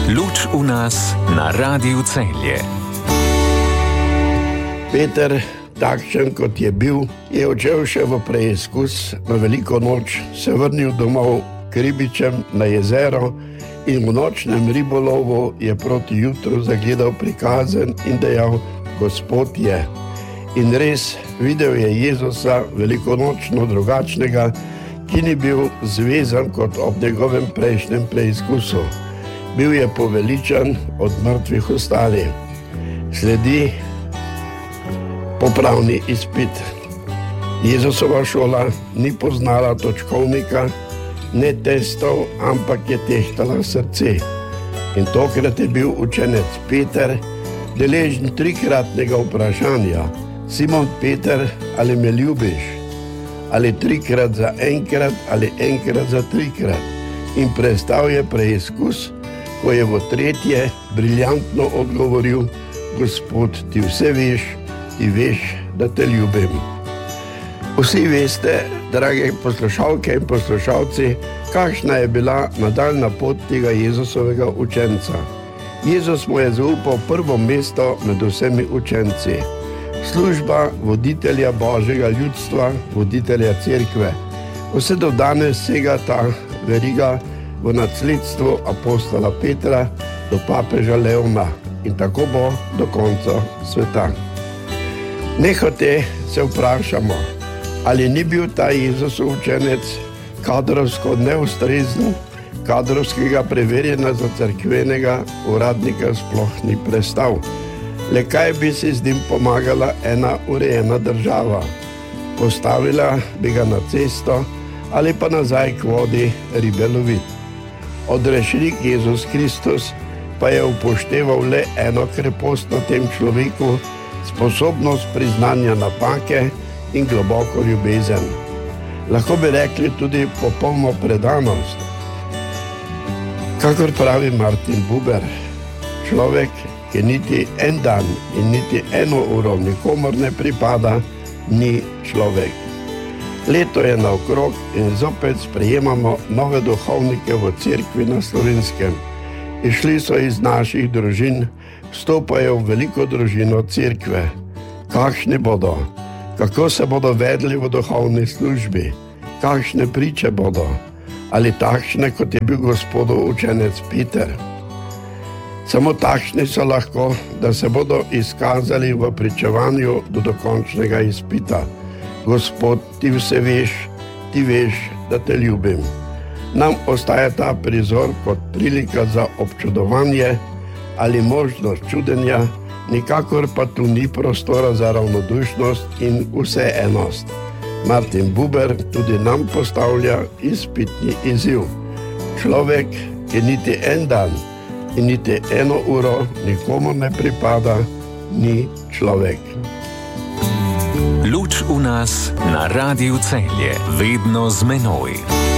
Luč u nas na Radiu Celje. Peter, takšen kot je bil, je odšel še v preizkus. Na veliko noč se vrnil domov k ribičem na jezero in v nočnem ribolovu je proti jutru zagledal prikazen in dejal: Gospod je. In res videl je Jezusa velikonočno drugačnega, ki ni bil zvezan kot ob njegovem prejšnjem preizkusu. Bil je poveličan od mrtvih ostali. Sledi popravni izpit. Jezusova šola ni poznala točkovnika, ne testov, ampak je tehtala srce. In tokrat je bil učenec Peter deležen trikratnega vprašanja: Simon Peter, ali me ljubiš? Ali trikrat za enkrat, ali enkrat za trikrat? In prestal je preizkus, ko je v tretje briljantno odgovoril: Gospod, ti vse veš, ti veš, da te ljubim. Vsi veste, drage poslušalke in poslušalci, kakšna je bila nadaljna pot tega Jezusovega učenca. Jezus mu je zaupal prvo mesto med vsemi učenci. Služba voditelja Božjega ljudstva, voditelja cerkve. Vse do danes sega ta veriga v nasledstvo apostola Petra do papeža Leona in tako bo do konca sveta. Nehote se vprašamo, ali ni bil ta Jezusov učenec kadrovsko neustrezen, kadrovskega preverjena za cerkvenega uradnika sploh ni prestal. Le kaj bi si z njim pomagala ena urejena država? Postavila bi ga na cesto ali pa nazaj k vodi ribe loviti. Odrešenik Jezus Kristus pa je upošteval le eno krepost na tem človeku, sposobnost priznanja napake in globoko ljubezen. Lahko bi rekli tudi popolno predanost. Kakor pravi Martin Buber, človek, ki niti en dan in niti eno uro nikomor ne pripada, ni človek. Leto je naokrog in zopet sprejemamo nove duhovnike v cerkvi na Slovenskem. Išli so iz naših družin, vstopajo v veliko družino cerkve. Kakšni bodo? Kako se bodo vedli v duhovni službi? Kakšne priče bodo? Ali takšne, kot je bil Gospodov učenec Peter? Samo takšni so lahko, da se bodo izkazali v pričevanju do dokončnega izpita. Gospod, ti vse veš, ti veš, da te ljubim. Nam ostaja ta prizor kot prilika za občudovanje ali možnost čudenja, nikakor pa tu ni prostora za ravnodušnost in vseenost. Martin Buber tudi nam postavlja izpitni izziv. Človek, ki niti en dan in niti eno uro nikomu ne pripada, ni človek. Luč u nas na Radiu Celje, vedno z menoj.